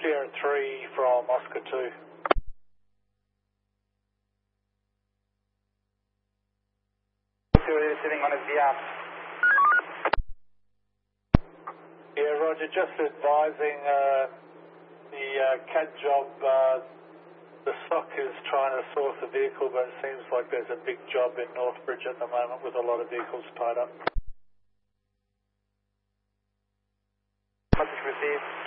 Sierra 3 from Oscar 2. You're sitting on a VR. Yeah, Roger, just advising the CAD job, the SOC is trying to source a vehicle, but it seems like there's a big job in Northbridge at the moment with a lot of vehicles tied up. Message received.